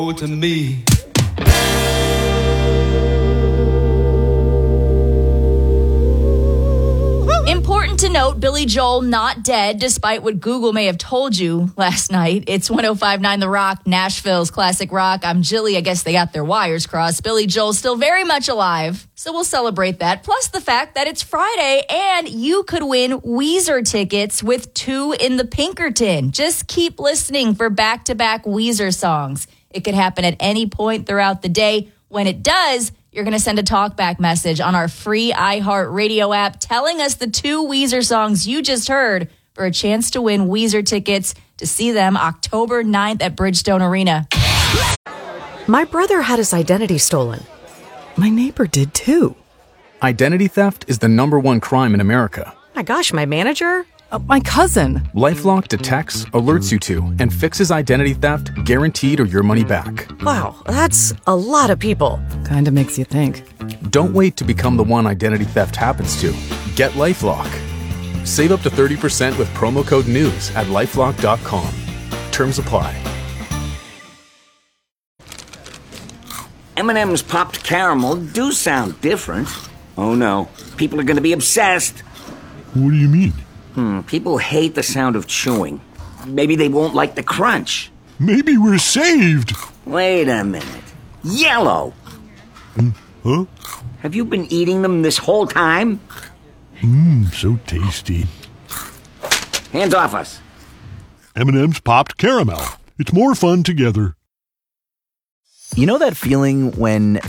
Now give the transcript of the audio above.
to me. Important to note, Billy Joel not dead, despite what Google may have told you last night. It's 105.9 The Rock, Nashville's classic rock. I'm Jilly. I guess they got their wires crossed. Billy Joel's still very much alive, so we'll celebrate that. Plus the fact that it's Friday and you could win Weezer tickets with 2 in the Pinkerton. Just keep listening for back-to-back Weezer songs. It could happen at any point throughout the day. When it does, you're going to send a talkback message on our free iHeartRadio app telling us the 2 Weezer songs you just heard for a chance to win Weezer tickets to see them October 9th at Bridgestone Arena. My brother had his identity stolen. My neighbor did too. Identity theft is the #1 crime in America. My gosh, my manager? My cousin. LifeLock detects, alerts you to, and fixes identity theft guaranteed or your money back. Wow, that's a lot of people. Kinda makes you think. Don't wait to become the one identity theft happens to. Get LifeLock. Save up to 30% with promo code NEWS at LifeLock.com. Terms apply. M&M's popped caramel do sound different. Oh no, people are going to be obsessed. What do you mean? People hate the sound of chewing. Maybe they won't like the crunch. Maybe we're saved. Wait a minute. Yellow! Huh? Have you been eating them this whole time? So tasty. Hands off us. M&M's popped caramel. It's more fun together. You know that feeling when